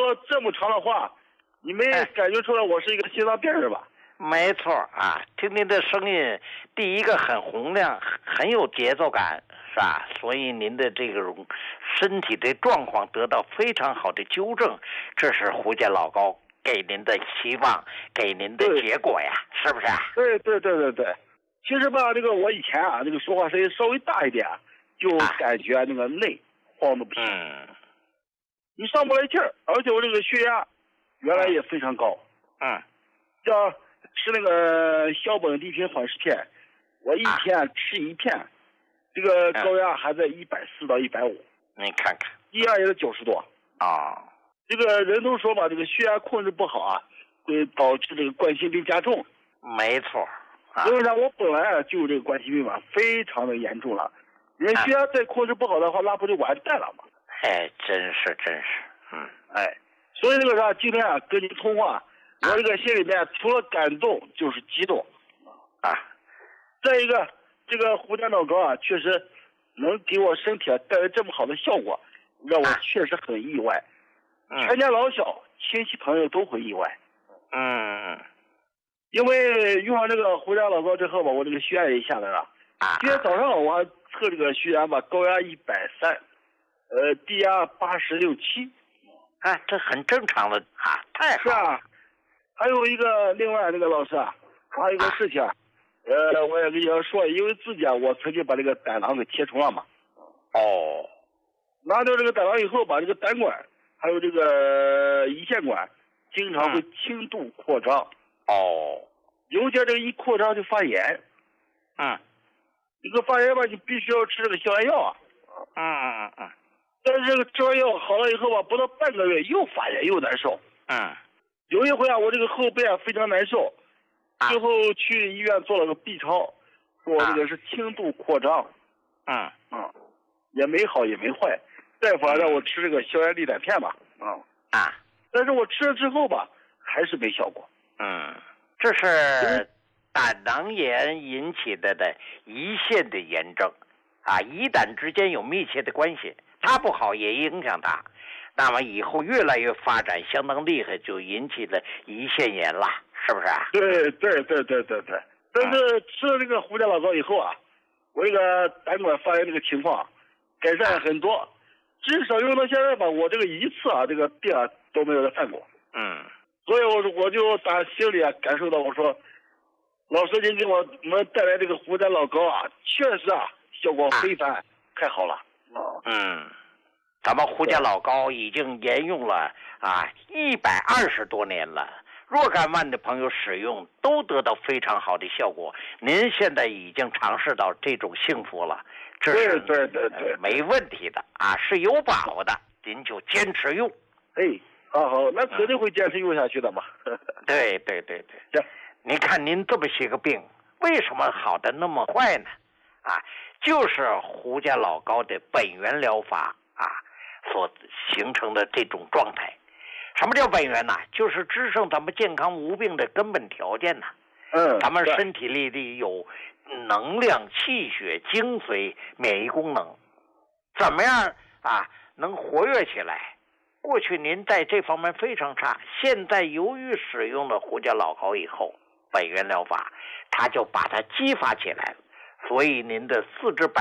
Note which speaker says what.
Speaker 1: 说这么长的话，你没感觉出来我是一个心脏病人吧？
Speaker 2: 没错啊，听您的声音，第一个很洪亮，很有节奏感，是吧？所以您的这种身体的状况得到非常好的纠正，这是胡家老高给您的希望，给您的结果呀，是不是？
Speaker 1: 对对对对对。其实吧，这个我以前啊，这个说话声音稍微大一点，就感觉那个内晃的不行，你上不来气儿，而且我这个血压原来也非常高，像吃那个硝苯地平缓释片，我一天吃一片，这个高压还在140到150。
Speaker 2: 你看看，
Speaker 1: 低压也是90多。这个人都说吧，这个血压控制不好啊，会导致这个冠心病加重。
Speaker 2: 没错。
Speaker 1: 因为呢，我本来就这个冠心病嘛，非常的严重了。人血压再控制不好的话，那不就完蛋了吗？
Speaker 2: 真是。
Speaker 1: 所以这个啥，今天啊跟您通话，我这个心里面除了感动就是激动再一个，这个胡家老高啊，确实能给我身体带来这么好的效果，让我确实很意外。全家老小、亲戚朋友都会意外。因为用上这个胡家老高之后吧，我这个血压也下来了。今天早上我还测这个血压吧，高压130，低压86、7。
Speaker 2: 这很正常的太好了。
Speaker 1: 是啊，还有一个另外那个老师啊，还有一个事情我也跟你说，因为自己啊，我曾经把这个胆囊给切除了嘛。拿掉这个胆囊以后，把这个胆管还有这个胰腺管经常会轻度扩张。尤其这个一扩张就发炎。这个发炎吧，你必须要吃这个消炎药但是这个吃完药好了以后吧，不到半个月又发炎又难受。有一回啊，我这个后背啊非常难受，最后去医院做了个 B 超，说我这个是轻度扩张。也没好也没坏，大夫让我吃这个消炎利胆片吧。但是我吃了之后吧，还是没效果。
Speaker 2: 这是胆囊炎引起的胰腺的炎症胰胆之间有密切的关系，它不好也影响它，那么以后越来越发展相当厉害，就引起了胰腺炎了，是不是？
Speaker 1: 对。但是吃了这个胡家老高以后啊，我这个胆管发炎这个情况改善很多，至少用到现在吧，我这个一次这个病都没有再犯过。所以我就打心里感受到，我说老师您给我们带来这个胡家老高确实效果非凡，太好了。
Speaker 2: 咱们胡家老高已经沿用了120多年了，若干万的朋友使用都得到非常好的效果。您现在已经尝试到这种幸福了，这是
Speaker 1: 对
Speaker 2: 没问题的是有把握的，您就坚持用。
Speaker 1: 好，那肯定会坚持用下去的嘛。
Speaker 2: 对。
Speaker 1: 行，
Speaker 2: 您看您这么些个病，为什么好的那么快呢？就是胡家老高的本源疗法所形成的这种状态。什么叫本源呢？就是支撑咱们健康无病的根本条件呢。咱们身体里有能量、气血、精髓、免疫功能，怎么样能活跃起来？过去您在这方面非常差，现在由于使用了胡家老高以后，本源疗法它就把它激发起来了，所以您的4肢